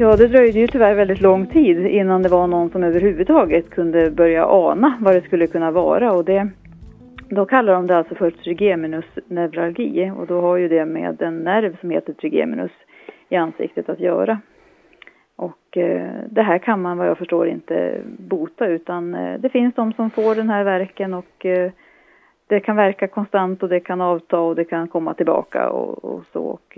Ja, det dröjde ju tyvärr väldigt lång tid innan det var någon som överhuvudtaget kunde börja ana vad det skulle kunna vara. Och då kallar de det alltså för trigeminusneuralgi. Och då har ju det med en nerv som heter trigeminus i ansiktet att göra. Och det här kan man vad jag förstår inte bota, utan det finns de som får den här värken och det kan verka konstant och det kan avta och det kan komma tillbaka och så. Och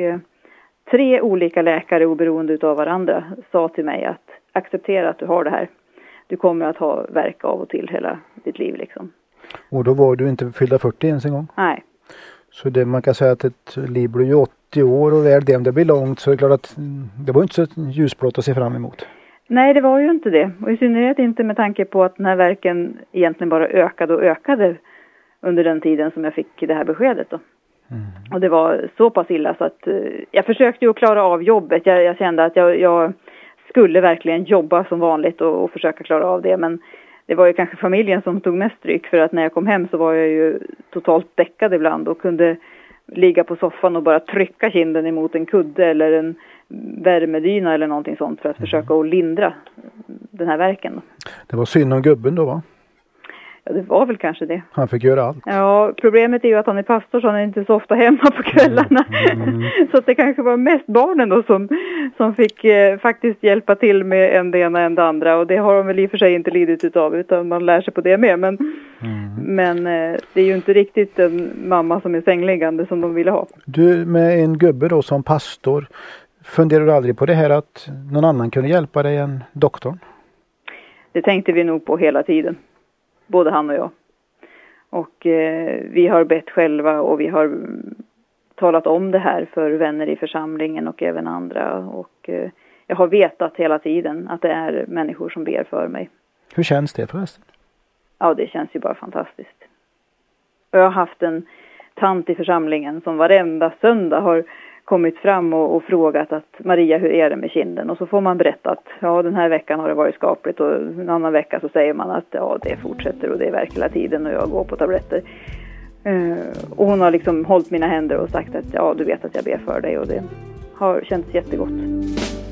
3 olika läkare oberoende utav varandra sa till mig att acceptera att du har det här. Du kommer att ha värk av och till hela ditt liv liksom. Och då var du inte fyllda 40 ens en gång? Nej. Så det man kan säga att ett liv blir ju 80 år och väl det, om det blir långt så är det klart att det var inte så ljusblått att se fram emot. Nej, det var ju inte det. Och i synnerhet inte med tanke på att den här värken egentligen bara ökade och ökade under den tiden som jag fick det här beskedet då. Mm. Och det var så pass illa så att jag försökte ju att klara av jobbet. Jag kände att jag skulle verkligen jobba som vanligt och försöka klara av det. Men det var ju kanske familjen som tog mest stryk, för att när jag kom hem så var jag ju totalt däckad ibland och kunde ligga på soffan och bara trycka kinden emot en kudde eller en värmedyna eller någonting sånt för att försöka att lindra den här värken. Det var synd om gubben då, va? Ja, det var väl kanske det. Han fick göra allt. Ja, problemet är ju att han är pastor så han är inte så ofta hemma på kvällarna. Så att det kanske var mest barnen då som fick faktiskt hjälpa till med en det ena och en det andra. Och det har de väl i och för sig inte lidit utav, utan man lär sig på det med. Men det är ju inte riktigt en mamma som är sängliggande som de ville ha. Du, med en gubbe då som pastor, funderar du aldrig på det här att någon annan kunde hjälpa dig än doktorn? Det tänkte vi nog på hela tiden. Både han och jag. Och vi har bett själva och vi har talat om det här för vänner i församlingen och även andra. Och jag har vetat hela tiden att det är människor som ber för mig. Hur känns det förresten? Ja, det känns ju bara fantastiskt. Och jag har haft en tant i församlingen som varenda söndag har kommit fram och frågat att Maria, hur är det med kinden? Och så får man berätta att ja, den här veckan har det varit skapligt, och en annan vecka så säger man att ja, det fortsätter och det är verkligen tiden och jag går på tabletter. Och hon har liksom hållit mina händer och sagt att ja, du vet att jag ber för dig, och det har känts jättegott.